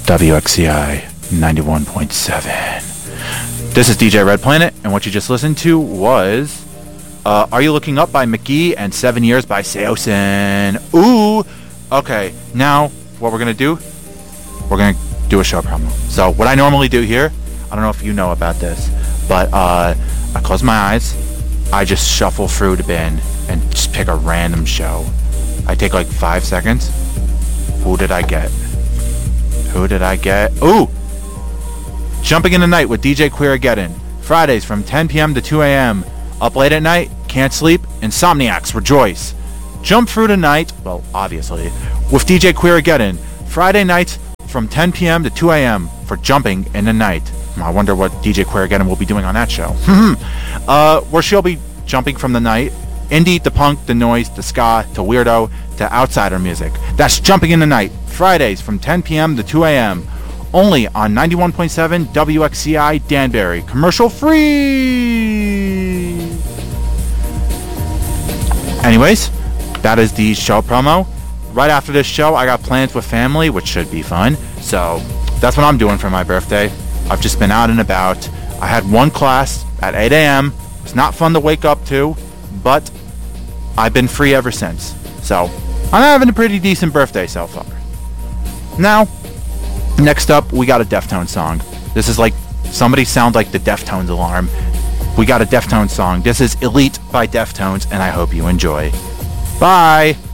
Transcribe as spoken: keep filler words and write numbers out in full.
W X C I ninety-one point seven. This is D J Red Planet, and what you just listened to was uh, Are You Looking Up by McGee and Seven Years by Seosin. Ooh! Okay, now what we're going to do, we're going to do a show promo. So what I normally do here, I don't know if you know about this, but uh, I close my eyes, I just shuffle through the bin and just pick a random show. I take like five seconds. Who did I get? Who did I get? Ooh! Jumping in the Night with D J Queerageddon. Fridays from ten p.m. to two a.m. Up late at night, can't sleep, insomniacs rejoice. Jump through the night, well, obviously, with D J Queerageddon. Friday nights from ten p.m. to two a.m. for Jumping in the Night. I wonder what D J Queerageddon will be doing on that show. uh, where she'll be jumping from the night, indie to punk, to noise, to ska, to weirdo, to outsider music. That's Jumping in the Night. Fridays from ten p.m. to two a.m. Only on ninety-one point seven W X C I Danbury. Commercial free! Anyways, that is the show promo. Right after this show, I got plans with family, which should be fun. So, that's what I'm doing for my birthday. I've just been out and about. I had one class at eight a.m. It's not fun to wake up to, but I've been free ever since. So, I'm having a pretty decent birthday so far. Now, next up, we got a Deftones song. This is like, somebody sound like the Deftones alarm. We got a Deftones song. This is Elite by Deftones, and I hope you enjoy. Bye!